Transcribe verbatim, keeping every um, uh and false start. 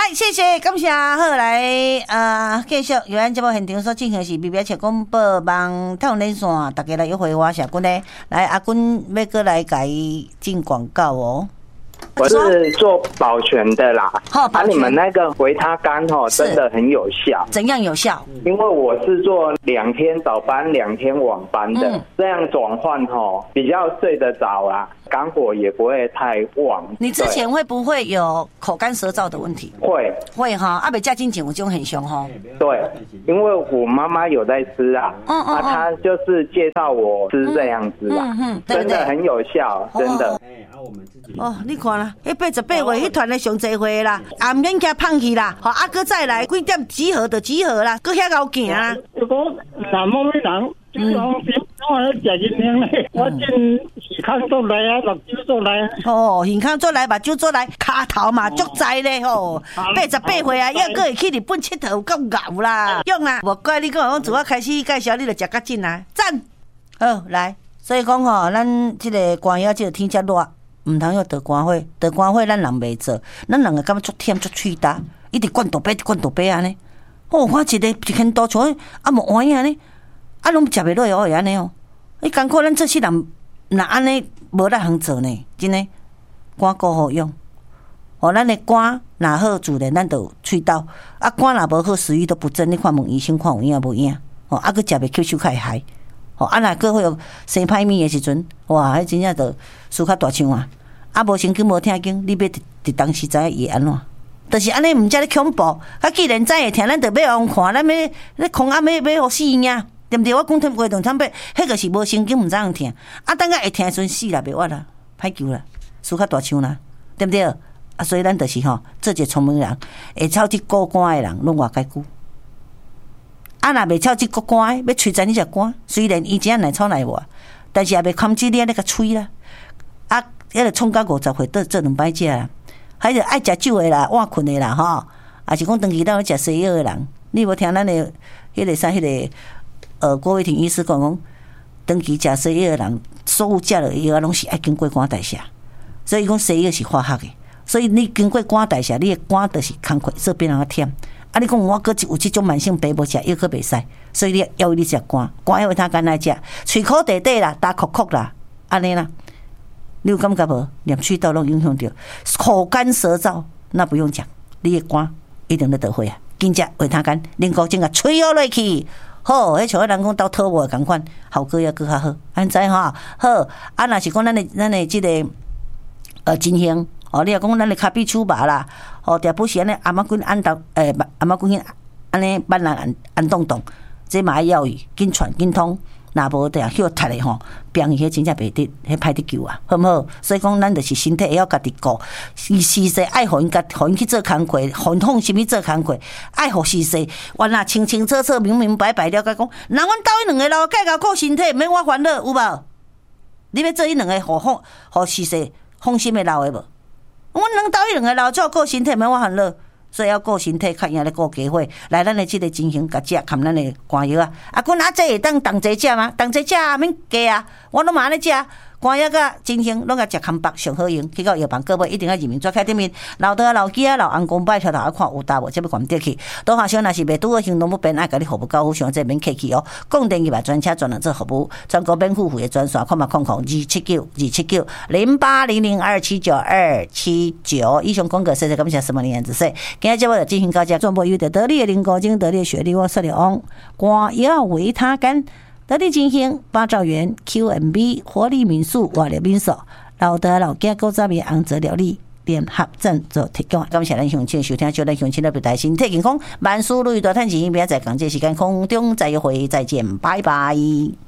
来，谢谢，感谢。好来，呃，继续由咱节目现场所进行是比表切广播网太阳连线，大家来约会我小君呢。来，阿君要过来改进广告哦。 我是做保全的啦， 好， 啊，你们那个维他肝哦，真的很有效。 怎样有效？ 因为我是做两天早班、两天晚班的，嗯、这样转换哦，比较睡得着啊，肝火也不会太旺。 你之前会不会有口干舌燥的问题？ 会， 会哈，阿北加进前我就很凶哈。 对，因为我妈妈有在吃啊，嗯嗯，啊，她就是介绍我吃这样子啊，嗯嗯，真的很有效，真的。哦哦，你看啦，迄八十八岁迄团的上济岁啦，也唔免惊胖去啦，吼，啊，搁再来几点集合就集合啦，搁遐高行啦。 如果南方的人，就讲我咧食人命咧，我真健康做来啊，目睭做来啊。 哦，健康做来，目睭做来，骹头嘛足在咧吼，八十八岁啊，还搁会去日本佚佗，够牛啦，用啦，无怪你讲，我自我开始介绍，你就食较紧啦，赞。好，来，所以讲吼，咱即个寒夜即个天遮热。唔通要得肝火，得肝火咱人袂做，咱人会感觉足忝足喙焦，一直灌肚杯灌肚杯安尼。哦，我一个一天多像啊无丸安尼，啊拢食袂落哦安尼哦。伊艰苦咱这些人若安尼无咱通做呢，真诶，肝够好用。哦，咱的肝若好，自然咱就喙焦；啊，肝若无好，食欲都不振。你看问医生看有影无影？哦，啊，佮食袂吸收较会害。哦，啊，若佮会有生歹物的时阵，哇，迄真正就输较大枪啊！啊，无神经无听经，你要伫伫当时知伊会安怎？就是安尼，毋才咧恐怖。啊，既然知会听，咱就要互看，咱要咧空暗要要互死赢，对毋对？我讲听话动听白，迄个是无神经，毋知影听。啊，等下会听的时阵死啦，袂活啦，歹救啦，输较大枪啦，对毋对？啊，所以咱就是吼，做一个聪明人，会操这顾肝的人，拢偌解久。啊，若袂操这顾肝的，要吹在你只肝，虽然伊真内操内活，但是也袂控制你那个喙啦。啊，迄个创到五十岁，都做两摆食啦。还是爱食酒的啦，晚困的啦，吼，也是讲长期当食西药的人，你无听咱的迄个啥，迄个呃郭伟霆医师讲讲，长期食西药的人，所有食的药拢是爱经过肝代谢，所以讲西药是化学的，所以你经过肝代谢，你的肝就是空亏，所以变人较忝。啊，你讲我搁有即种慢性病无食药可袂使，所以你要你食肝，肝要他干来食，喙口底底啦，打哭哭啦，安尼啦。你有感觉无？连喙道拢影响到，口干舌燥，那不用讲，你的肝一定咧得火啊！紧食维他肝，啉高精啊，吹落落去，好，迄像迄人讲斗讨无共款，效果也搁较好，安知吼？好，啊，若是讲咱的咱的即个呃真香哦，你若讲咱的卡比手麻啦，哦，定不是安尼阿妈滚安动，诶，阿妈滚安尼慢人安安动动，这嘛要伊紧传紧通。若无得许踢的吼，病伊迄真正袂得，迄歹得救啊，好毋好？所以讲，咱就是身体会晓家己顾，伊时势爱互因家，互因去做工课，互因放心去做工课，爱互时势，原来清清楚楚、明明白白了解讲，人阮斗伊两个老介较顾身体，免我烦恼，有无？你要做伊两个互放，互时势放心的老的无？阮能斗伊两个老照顾身体，免我烦恼。所以要顾身体，较赢咧顾家伙。来，咱的即个进行甲食，含咱的肝药啊。啊，阮啊，这会当同齐食吗？同齐食啊，免加啊。我拢嘛咧食，肝药甲进行拢甲食康白上好用。去到药房各位一定要认明抓开店面。老豆啊、老鸡啊、老翁公拜跳头啊，看有搭无？这要关得去。多下小若是袂拄好行动不便，爱甲你服务到好，想这免客气哦。供电业务专车专人做服务，全国免付费的专线，看嘛看看二七九二七九零八零零二七九二七九。以上广告谢谢感谢什么年子说。今日节目就进行到这，转播有得得力的林高精、得力的雪莉，我说了翁肝药维他肝。得力进行八兆元 Q M B 活力民宿瓦力民宿老德老家古早味红泽料理联合赞助提供。感谢咱乡亲收听，祝咱乡亲的台身体健康，万事如意大赚钱。明仔载同这时间空中再会，再见，拜拜。